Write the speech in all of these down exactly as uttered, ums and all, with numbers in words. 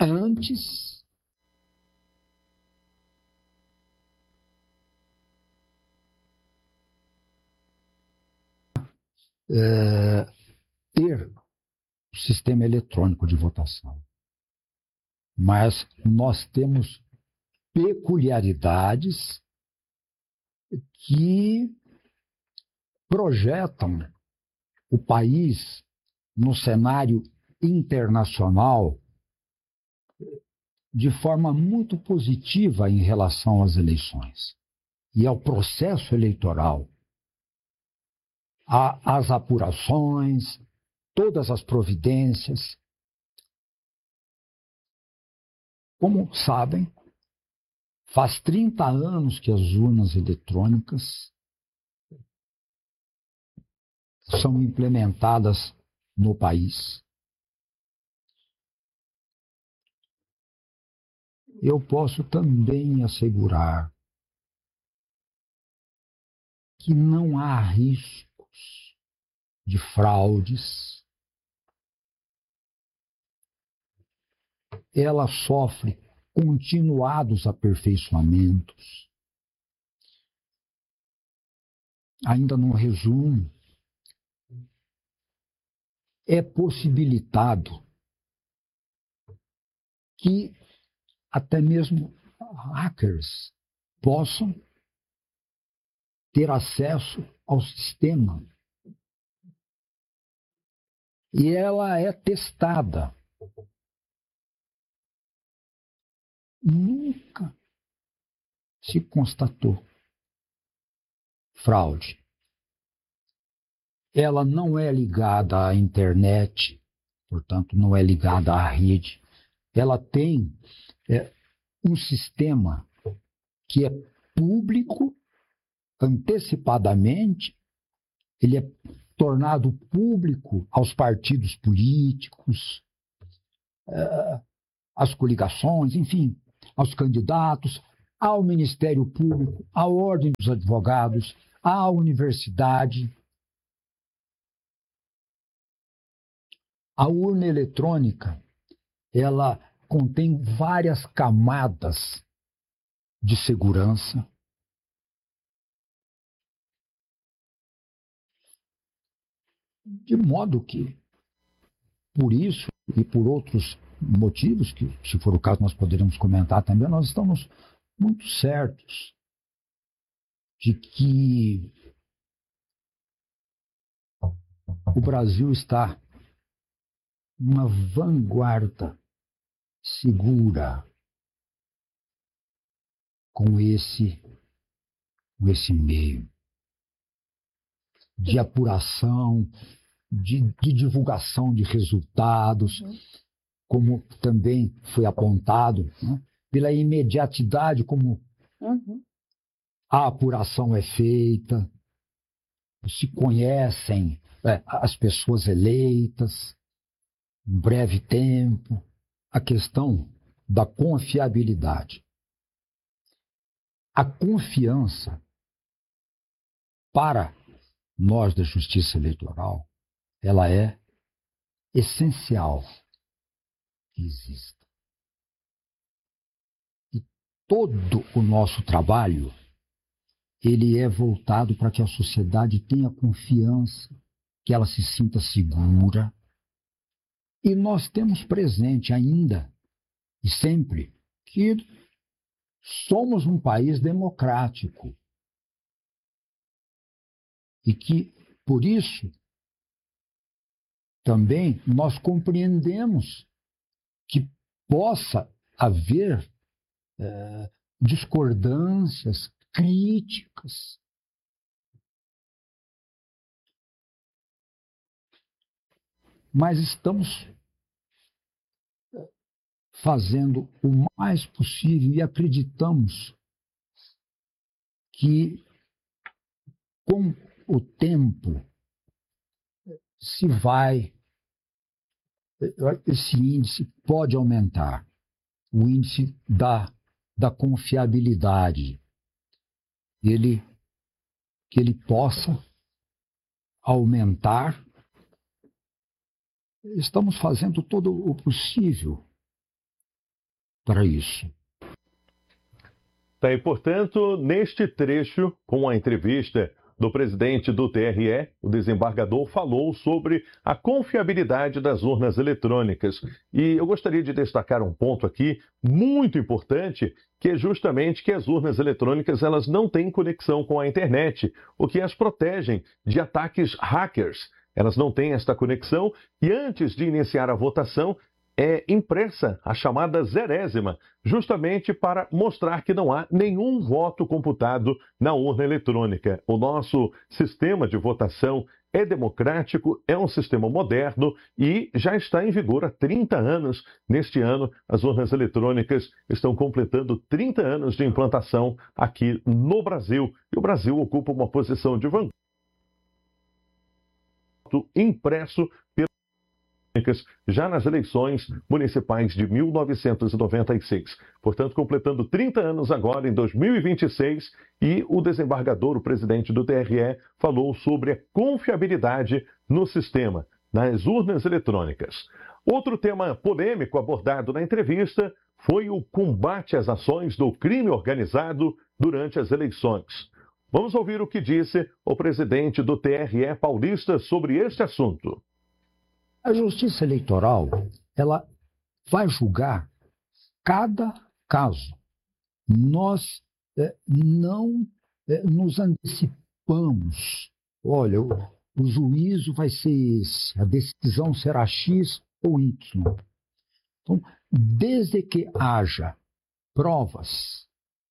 antes é, ter o sistema eletrônico de votação. Mas nós temos peculiaridades que projetam o país no cenário internacional de forma muito positiva em relação às eleições e ao processo eleitoral, às apurações, todas as providências. Como sabem, faz trinta anos que as urnas eletrônicas são implementadas no país. Eu posso também assegurar que não há riscos de fraudes. Ela sofre continuados aperfeiçoamentos. Ainda no resumo, é possibilitado que até mesmo hackers possam ter acesso ao sistema. E ela é testada. Nunca se constatou fraude. Ela não é ligada à internet, portanto, não é ligada à rede. Ela tem é, um sistema que é público, antecipadamente, ele é tornado público aos partidos políticos, é, às coligações, enfim, aos candidatos, ao Ministério Público, à Ordem dos Advogados, à universidade. A urna eletrônica, ela contém várias camadas de segurança. De modo que, por isso e por outros motivos, que se for o caso nós poderemos comentar também, nós estamos muito certos de que o Brasil está numa vanguarda segura com esse, com esse meio de apuração, de, de divulgação de resultados, uhum. Como também foi apontado, né, pela imediatidade como uhum. a apuração é feita, se conhecem é, as pessoas eleitas em breve tempo, a questão da confiabilidade. A confiança para nós da Justiça Eleitoral, ela é essencial que exista. E todo o nosso trabalho, ele é voltado para que a sociedade tenha confiança, que ela se sinta segura. E nós temos presente ainda, e sempre, que somos um país democrático. E que, por isso, também nós compreendemos que possa haver é, discordâncias, críticas. Mas estamos fazendo o mais possível e acreditamos que, com o tempo, se vai, esse índice pode aumentar, o índice da, da confiabilidade, ele, que ele possa aumentar. Estamos fazendo todo o possível para isso. Tá, e, portanto, neste trecho, com a entrevista do presidente do T R E, o desembargador falou sobre a confiabilidade das urnas eletrônicas. E eu gostaria de destacar um ponto aqui muito importante, que é justamente que as urnas eletrônicas elas não têm conexão com a internet, o que as protegem de ataques hackers. Elas não têm esta conexão e antes de iniciar a votação, é impressa a chamada zerésima, justamente para mostrar que não há nenhum voto computado na urna eletrônica. O nosso sistema de votação é democrático, é um sistema moderno e já está em vigor há trinta anos. Neste ano, as urnas eletrônicas estão completando trinta anos de implantação aqui no Brasil. E o Brasil ocupa uma posição de vanguarda impresso pelo já nas eleições municipais de mil novecentos e noventa e seis. Portanto, completando trinta anos agora, em dois mil e vinte e seis, e o desembargador, o presidente do T R E, falou sobre a confiabilidade no sistema, nas urnas eletrônicas. Outro tema polêmico abordado na entrevista foi o combate às ações do crime organizado durante as eleições. Vamos ouvir o que disse o presidente do T R E paulista sobre este assunto. A Justiça Eleitoral, ela vai julgar cada caso. Nós é, não é, nos antecipamos. Olha, o, o juízo vai ser esse, a decisão será X ou Y. Então, desde que haja provas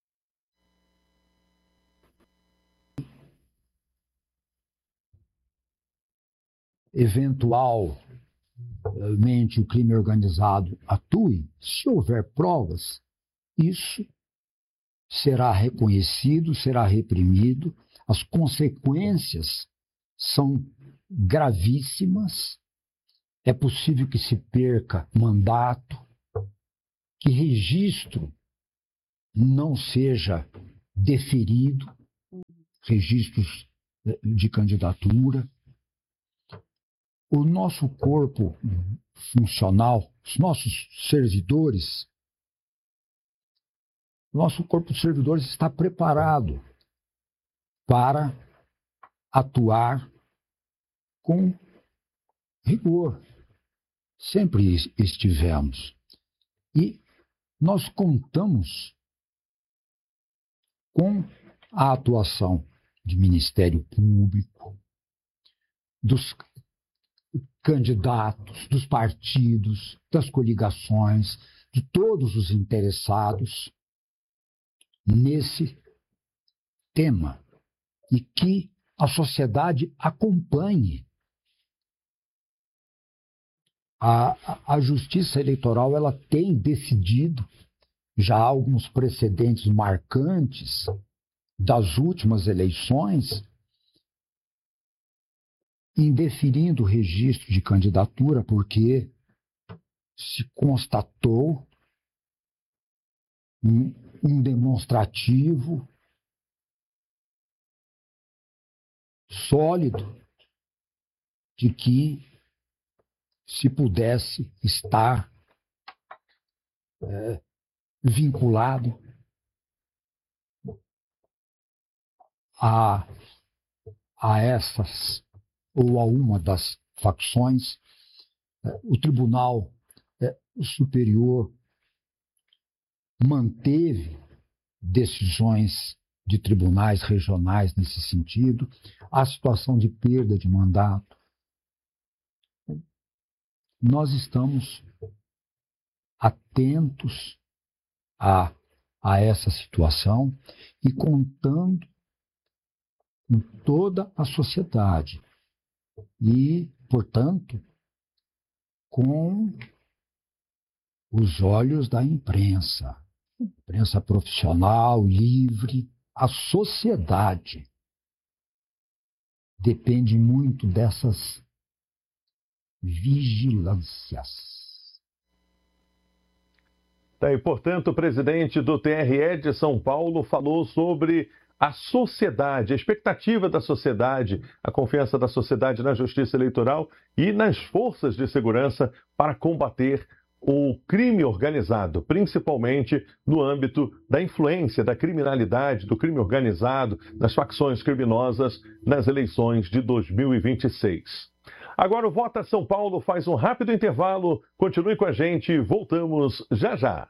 eventual mente o crime organizado atue, se houver provas, isso será reconhecido, será reprimido, as consequências são gravíssimas, é possível que se perca mandato, que registro não seja deferido, registros de candidatura. O nosso corpo funcional, os nossos servidores, nosso corpo de servidores está preparado para atuar com rigor. Sempre estivemos. E nós contamos com a atuação de Ministério Público, dos candidatos, dos partidos, das coligações, de todos os interessados nesse tema e que a sociedade acompanhe. A, a Justiça Eleitoral ela tem decidido já há alguns precedentes marcantes das últimas eleições indeferindo o registro de candidatura porque se constatou um, um demonstrativo sólido de que se pudesse estar é, vinculado a, a essas ou a uma das facções. O Tribunal Superior manteve decisões de tribunais regionais nesse sentido, a situação de perda de mandato. Nós estamos atentos a, a essa situação e contando com toda a sociedade e, portanto, com os olhos da imprensa, imprensa profissional, livre, a sociedade depende muito dessas vigilâncias. Tá, e, portanto, o presidente do T R E de São Paulo falou sobre a sociedade, a expectativa da sociedade, a confiança da sociedade na justiça eleitoral e nas forças de segurança para combater o crime organizado, principalmente no âmbito da influência da criminalidade, do crime organizado, das facções criminosas nas eleições de dois mil e vinte e seis. Agora o Vota São Paulo faz um rápido intervalo. Continue com a gente, voltamos já já.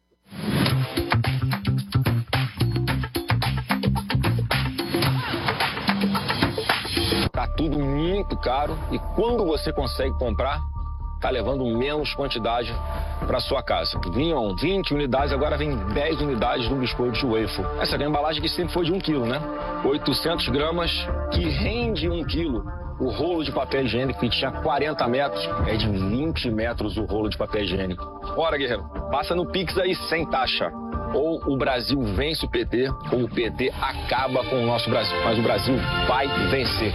Tá tudo muito caro e quando você consegue comprar, tá levando menos quantidade para sua casa. Vinham vinte unidades, agora vem dez unidades do biscoito de waffle. Essa é a embalagem que sempre foi de um quilo, né? oitocentos gramas, que rende um quilo. O rolo de papel higiênico, que tinha quarenta metros, é de vinte metros o rolo de papel higiênico. Bora, guerreiro, passa no Pix aí sem taxa. Ou o Brasil vence o P T, ou o P T acaba com o nosso Brasil. Mas o Brasil vai vencer.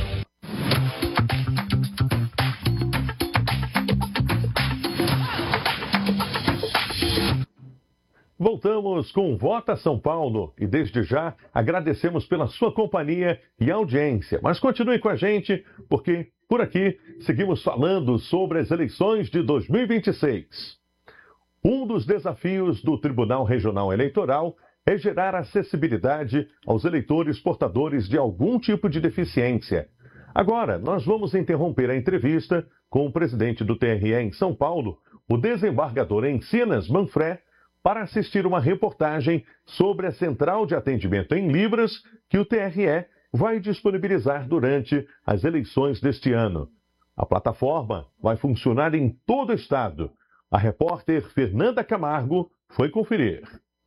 Voltamos com Vota São Paulo e desde já agradecemos pela sua companhia e audiência. Mas continue com a gente porque por aqui seguimos falando sobre as eleições de dois mil e vinte e seis. Um dos desafios do Tribunal Regional Eleitoral é gerar acessibilidade aos eleitores portadores de algum tipo de deficiência. Agora, nós vamos interromper a entrevista com o presidente do T R E em São Paulo, o desembargador Encinas Manfré, para assistir uma reportagem sobre a Central de Atendimento em Libras que o T R E vai disponibilizar durante as eleições deste ano. A plataforma vai funcionar em todo o estado. A repórter Fernanda Camargo foi conferir.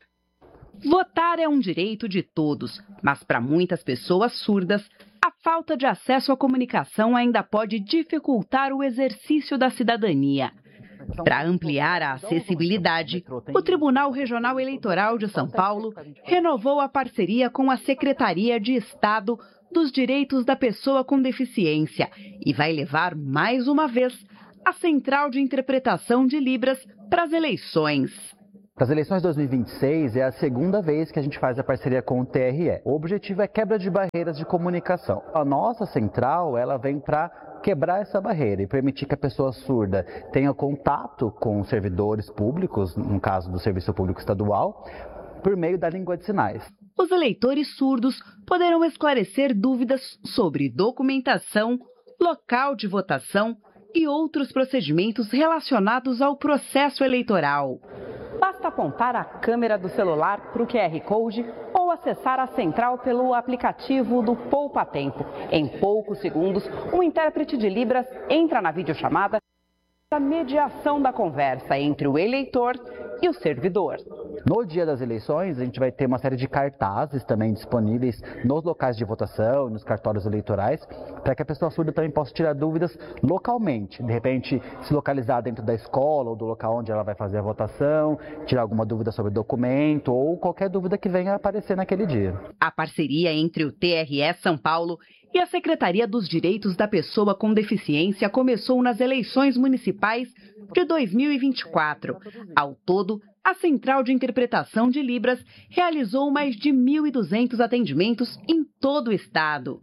Votar é um direito de todos, mas para muitas pessoas surdas, a falta de acesso à comunicação ainda pode dificultar o exercício da cidadania. Para ampliar a acessibilidade, o Tribunal Regional Eleitoral de São Paulo renovou a parceria com a Secretaria de Estado dos Direitos da Pessoa com Deficiência e vai levar mais uma vez a Central de Interpretação de Libras para as eleições. Para as eleições de dois mil e vinte e seis, é a segunda vez que a gente faz a parceria com o T R E. O objetivo é quebra de barreiras de comunicação. A nossa central, ela vem para quebrar essa barreira e permitir que a pessoa surda tenha contato com os servidores públicos, no caso do Serviço Público Estadual, por meio da língua de sinais. Os eleitores surdos poderão esclarecer dúvidas sobre documentação, local de votação e outros procedimentos relacionados ao processo eleitoral. Basta apontar a câmera do celular para o Q R Code ou acessar a central pelo aplicativo do Poupa Tempo. Em poucos segundos, o intérprete de Libras entra na videochamada para a mediação da conversa entre o eleitor e o servidor. No dia das eleições, a gente vai ter uma série de cartazes também disponíveis nos locais de votação, nos cartórios eleitorais, para que a pessoa surda também possa tirar dúvidas localmente. De repente, se localizar dentro da escola ou do local onde ela vai fazer a votação, tirar alguma dúvida sobre documento ou qualquer dúvida que venha a aparecer naquele dia. A parceria entre o T R E São Paulo e a Secretaria dos Direitos da Pessoa com Deficiência começou nas eleições municipais de dois mil e vinte e quatro. Ao todo, a Central de Interpretação de Libras realizou mais de mil e duzentos atendimentos em todo o estado.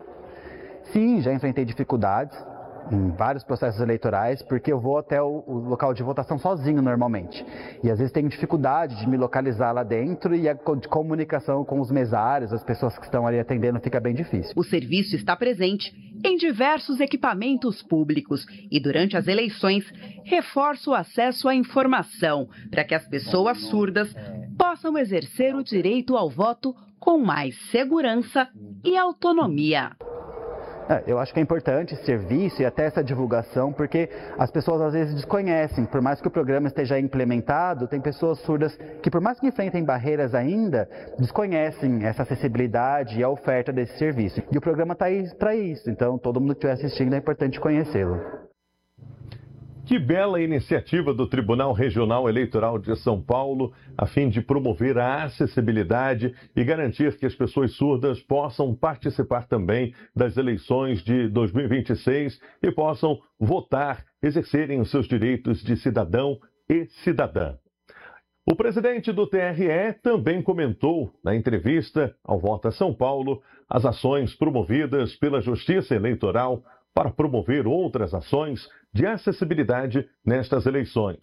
Sim, já enfrentei dificuldades em vários processos eleitorais, porque eu vou até o, o local de votação sozinho normalmente. E às vezes tenho dificuldade de me localizar lá dentro e a de comunicação com os mesários, as pessoas que estão ali atendendo, fica bem difícil. O serviço está presente em diversos equipamentos públicos e durante as eleições reforça o acesso à informação para que as pessoas surdas possam exercer o direito ao voto com mais segurança e autonomia. Eu acho que é importante esse serviço e até essa divulgação, porque as pessoas às vezes desconhecem. Por mais que o programa esteja implementado, tem pessoas surdas que, por mais que enfrentem barreiras ainda, desconhecem essa acessibilidade e a oferta desse serviço. E o programa está aí para isso, então todo mundo que estiver assistindo é importante conhecê-lo. Que bela iniciativa do Tribunal Regional Eleitoral de São Paulo, a fim de promover a acessibilidade e garantir que as pessoas surdas possam participar também das eleições de dois mil e vinte e seis e possam votar, exercerem os seus direitos de cidadão e cidadã. O presidente do T R E também comentou, na entrevista ao Vota São Paulo, as ações promovidas pela Justiça Eleitoral para promover outras ações de acessibilidade nestas eleições.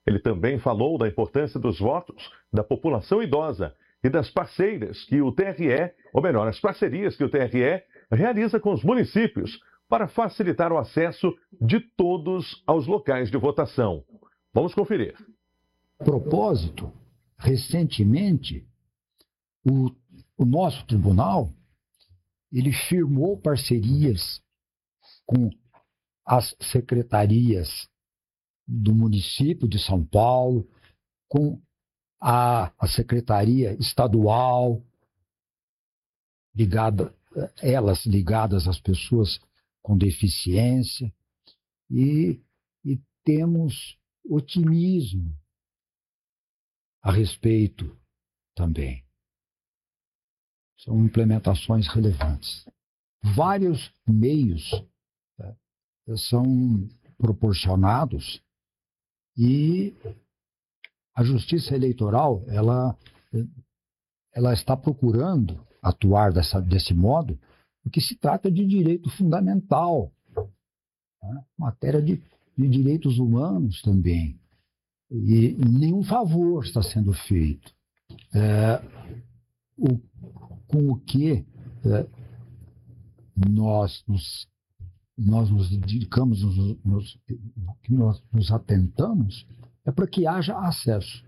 Ele também falou da importância dos votos da população idosa e das parceiras que o T R E, ou melhor, as parcerias que o T R E realiza com os municípios para facilitar o acesso de todos aos locais de votação. Vamos conferir. Propósito, recentemente, o, o nosso tribunal, ele firmou parcerias com as secretarias do município de São Paulo, com a, a secretaria estadual, ligada, elas ligadas às pessoas com deficiência, e, e temos otimismo a respeito também. São implementações relevantes. Vários meios né, são proporcionados e a Justiça Eleitoral ela, ela está procurando atuar dessa, desse modo, porque se trata de direito fundamental, né, matéria de, de direitos humanos também. E nenhum favor está sendo feito. É, o, com o que é, nós, nos, nós nos dedicamos, nos, nos, que nós nos atentamos, é para que haja acesso.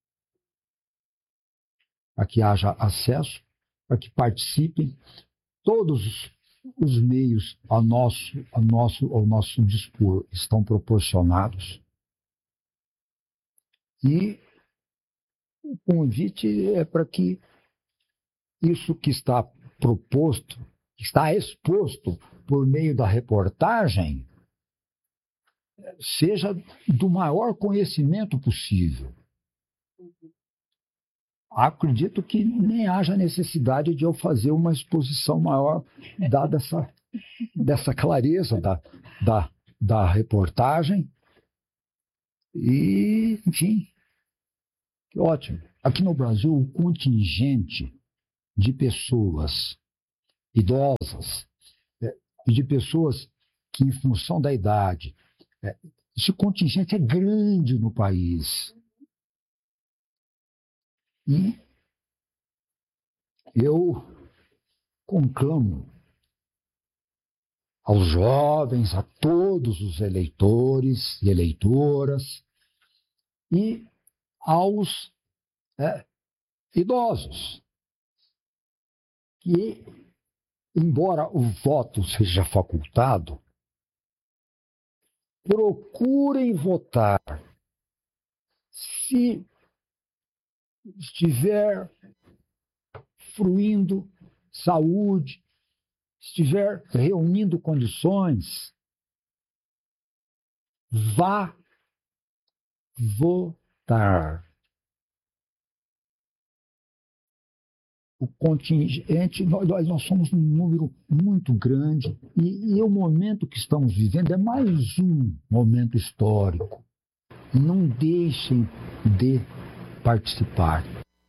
Para que haja acesso, para que participem todos os meios ao nosso, ao nosso, ao nosso dispor estão proporcionados. E o convite é para que isso que está proposto, que está exposto por meio da reportagem, seja do maior conhecimento possível. Acredito que nem haja necessidade de eu fazer uma exposição maior, dada essa, dessa clareza da, da, da reportagem. E, enfim, que ótimo. Aqui no Brasil, o contingente de pessoas idosas, é, de pessoas que, em função da idade, é, esse contingente é grande no país. E eu conclamo aos jovens, a todos os eleitores e eleitoras e aos é, idosos, que, embora o voto seja facultado, procurem votar se estiver fruindo saúde, estiver reunindo condições, vá votar. O contingente, nós, nós somos um número muito grande e, e o momento que estamos vivendo é mais um momento histórico. Não deixem de participar.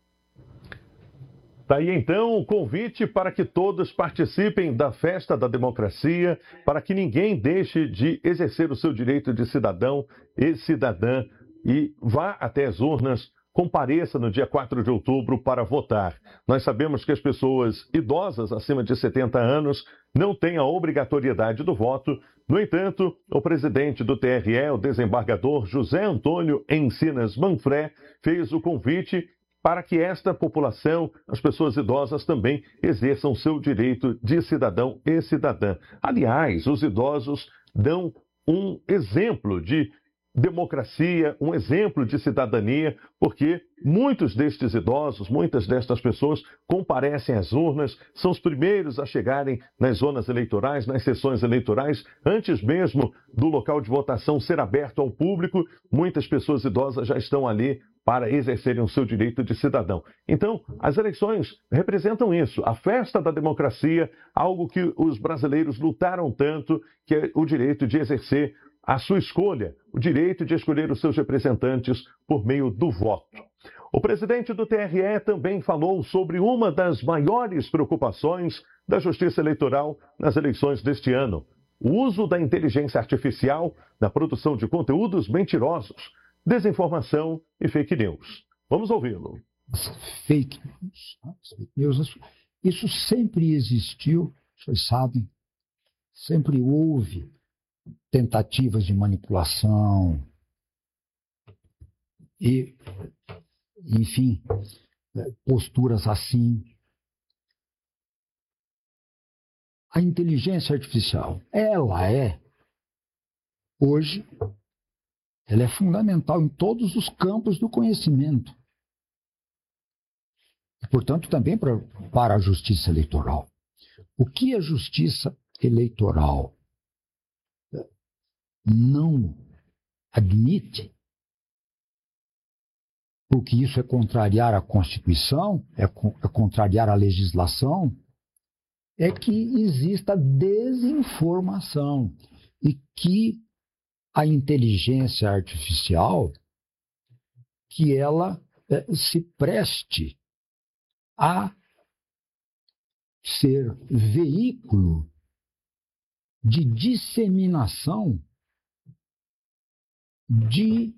Tá aí então o convite para que todos participem da festa da democracia, para que ninguém deixe de exercer o seu direito de cidadão e cidadã e vá até as urnas, compareça no dia quatro de outubro para votar. Nós sabemos que as pessoas idosas acima de setenta anos não têm a obrigatoriedade do voto. No entanto, o presidente do T R E, o desembargador José Antônio Encinas Manfré, fez o convite para que esta população, as pessoas idosas, também exerçam seu direito de cidadão e cidadã. Aliás, os idosos dão um exemplo de democracia, um exemplo de cidadania, porque muitos destes idosos, muitas destas pessoas comparecem às urnas, são os primeiros a chegarem nas zonas eleitorais, nas sessões eleitorais, antes mesmo do local de votação ser aberto ao público, muitas pessoas idosas já estão ali para exercerem o seu direito de cidadão. Então, as eleições representam isso, a festa da democracia, algo que os brasileiros lutaram tanto, que é o direito de exercer a sua escolha, o direito de escolher os seus representantes por meio do voto. O presidente do T R E também falou sobre uma das maiores preocupações da Justiça Eleitoral nas eleições deste ano: o uso da inteligência artificial na produção de conteúdos mentirosos, desinformação e fake news. Vamos ouvi-lo. Fake news, fake news, isso sempre existiu, vocês sabem, sempre houve tentativas de manipulação e, enfim, posturas assim. A inteligência artificial, ela é, hoje, ela é fundamental em todos os campos do conhecimento. E, portanto, também pra, para a justiça eleitoral. O que a justiça eleitoral não admite, porque isso é contrariar a Constituição, é, é contrariar a legislação, é que exista desinformação e que a inteligência artificial, que ela é, se preste a ser veículo de disseminação de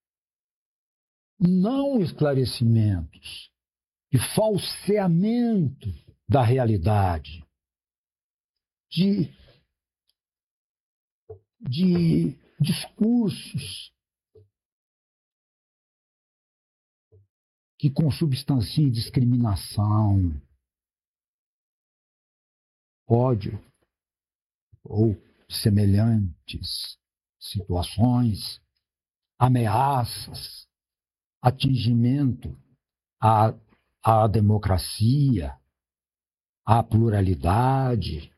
não esclarecimentos, de falseamento da realidade, de, de discursos que consubstanciem discriminação, ódio ou semelhantes situações, ameaças, atingimento à, à democracia, à pluralidade.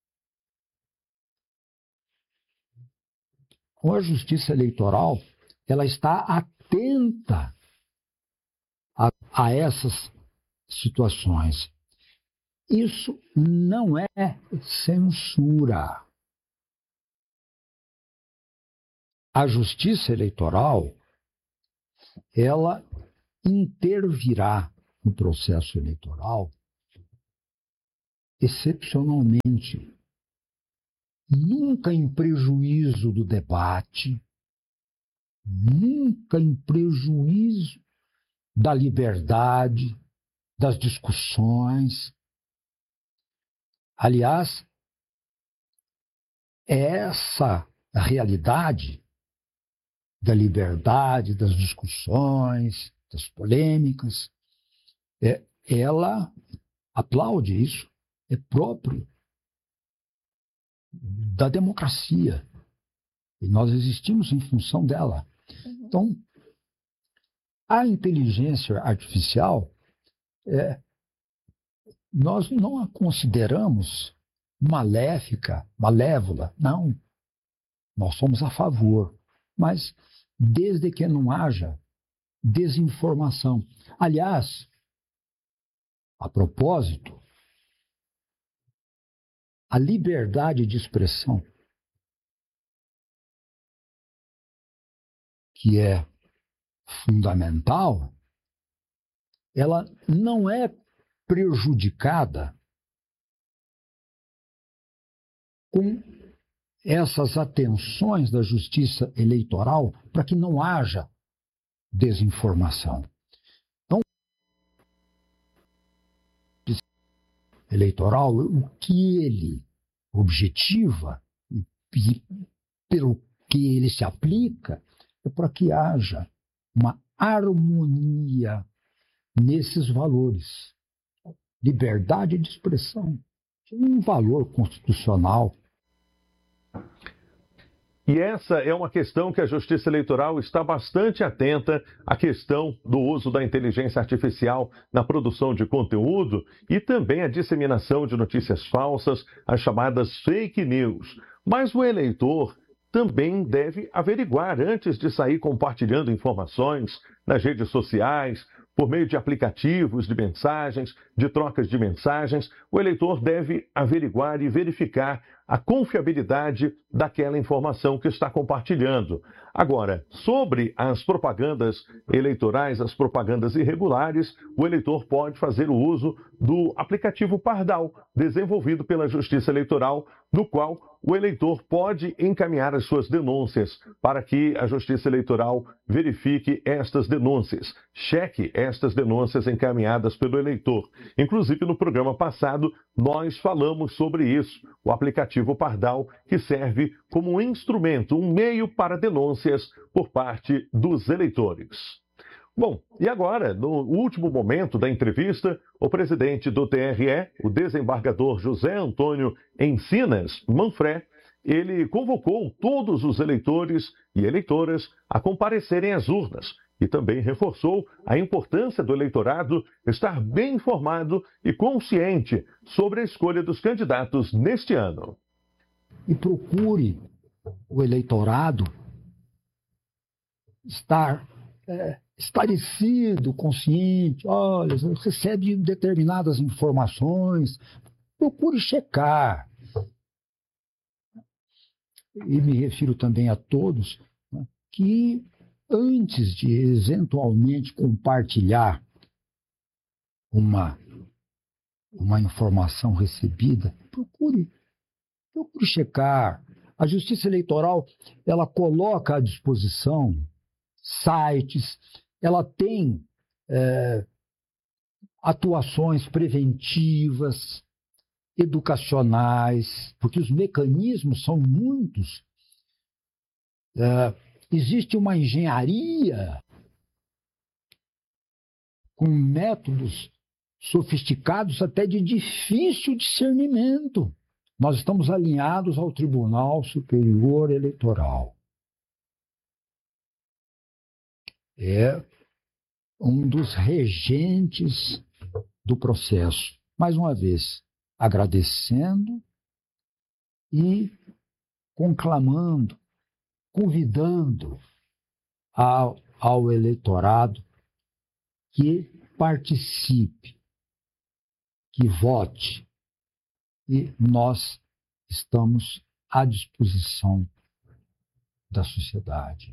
A justiça eleitoral, ela está atenta a, a essas situações. Isso não é censura. A justiça eleitoral, ela intervirá no processo eleitoral excepcionalmente, nunca em prejuízo do debate, nunca em prejuízo da liberdade, das discussões. Aliás, essa realidade da liberdade, das discussões, das polêmicas, é, ela aplaude isso, é próprio da democracia. E nós existimos em função dela. Uhum. Então, a inteligência artificial, é, nós não a consideramos maléfica, malévola, não. Nós somos a favor, mas desde que não haja desinformação. Aliás, a propósito, a liberdade de expressão, que é fundamental, ela não é prejudicada com essas atenções da justiça eleitoral para que não haja desinformação. Então, eleitoral, o que ele objetiva e, e pelo que ele se aplica é para que haja uma harmonia nesses valores. Liberdade de expressão, um valor constitucional. E essa é uma questão que a Justiça Eleitoral está bastante atenta, à questão do uso da inteligência artificial na produção de conteúdo e também a disseminação de notícias falsas, as chamadas fake news. Mas o eleitor também deve averiguar antes de sair compartilhando informações nas redes sociais, por meio de aplicativos de mensagens, de trocas de mensagens. O eleitor deve averiguar e verificar a confiabilidade daquela informação que está compartilhando. Agora, sobre as propagandas eleitorais, as propagandas irregulares, o eleitor pode fazer o uso do aplicativo Pardal, desenvolvido pela Justiça Eleitoral, no qual o eleitor pode encaminhar as suas denúncias para que a Justiça Eleitoral verifique estas denúncias, cheque estas denúncias encaminhadas pelo eleitor. Inclusive, no programa passado, nós falamos sobre isso, o aplicativo Pardal, que serve como um instrumento, um meio para denúncias por parte dos eleitores. Bom, e agora, no último momento da entrevista, o presidente do T R E, o desembargador José Antônio Encinas Manfré, ele convocou todos os eleitores e eleitoras a comparecerem às urnas e também reforçou a importância do eleitorado estar bem informado e consciente sobre a escolha dos candidatos neste ano. E procure o eleitorado estar é, esclarecido, consciente, olha, recebe determinadas informações, procure checar. E me refiro também a todos, né, que antes de eventualmente compartilhar uma, uma informação recebida, procure, procure checar. A Justiça Eleitoral, ela coloca à disposição sites, ela tem é, atuações preventivas, educacionais, porque os mecanismos são muitos. É, existe uma engenharia com métodos sofisticados até de difícil discernimento. Nós estamos alinhados ao Tribunal Superior Eleitoral. É um dos regentes do processo. Mais uma vez, agradecendo e conclamando, convidando ao, ao eleitorado que participe, que vote. E nós estamos à disposição da sociedade.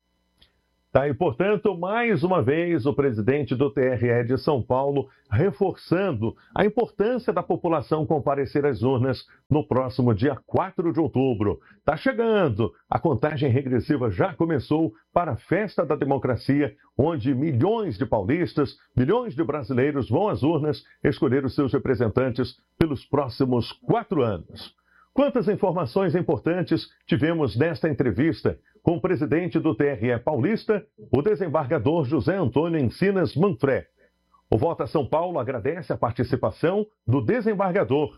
Tá, e, portanto, mais uma vez, o presidente do T R E de São Paulo reforçando a importância da população comparecer às urnas no próximo dia quatro de outubro. Tá chegando! A contagem regressiva já começou para a Festa da Democracia, onde milhões de paulistas, milhões de brasileiros vão às urnas escolher os seus representantes pelos próximos quatro anos. Quantas informações importantes tivemos nesta entrevista com o presidente do T R E paulista, o desembargador José Antônio Encinas Manfré. O Volta São Paulo agradece a participação do desembargador.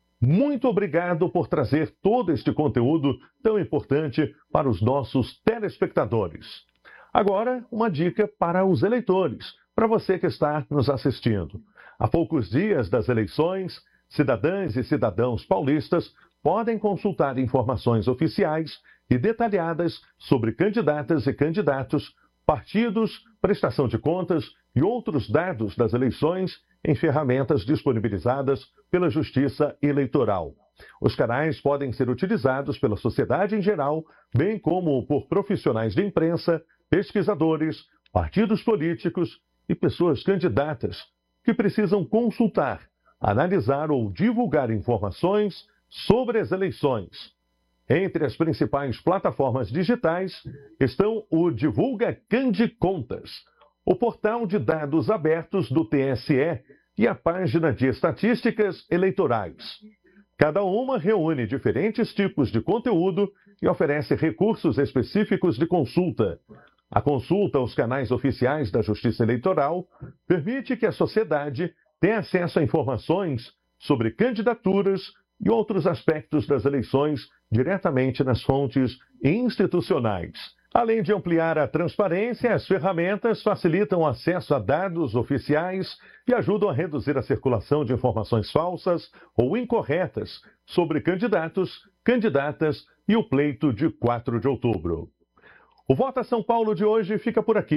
Muito obrigado por trazer todo este conteúdo tão importante para os nossos telespectadores. Agora, uma dica para os eleitores, para você que está nos assistindo. Há poucos dias das eleições, cidadãs e cidadãos paulistas podem consultar informações oficiais e detalhadas sobre candidatas e candidatos, partidos, prestação de contas e outros dados das eleições em ferramentas disponibilizadas pela Justiça Eleitoral. Os canais podem ser utilizados pela sociedade em geral, bem como por profissionais de imprensa, pesquisadores, partidos políticos e pessoas candidatas que precisam consultar, analisar ou divulgar informações sobre as eleições. Entre as principais plataformas digitais estão o Divulga Candicontas, o portal de dados abertos do T S E e a página de estatísticas eleitorais. Cada uma reúne diferentes tipos de conteúdo e oferece recursos específicos de consulta. A consulta aos canais oficiais da Justiça Eleitoral permite que a sociedade tenha acesso a informações sobre candidaturas e outros aspectos das eleições diretamente nas fontes institucionais. Além de ampliar a transparência, as ferramentas facilitam o acesso a dados oficiais e ajudam a reduzir a circulação de informações falsas ou incorretas sobre candidatos, candidatas e o pleito de quatro de outubro. O Volta São Paulo de hoje fica por aqui.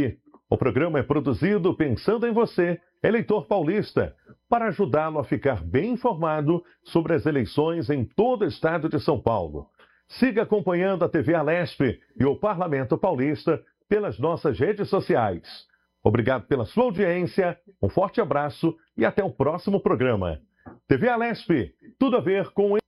O programa é produzido pensando em você, eleitor paulista, para ajudá-lo a ficar bem informado sobre as eleições em todo o estado de São Paulo. Siga acompanhando a T V Alesp e o Parlamento Paulista pelas nossas redes sociais. Obrigado pela sua audiência, um forte abraço e até o próximo programa. T V Alesp, tudo a ver com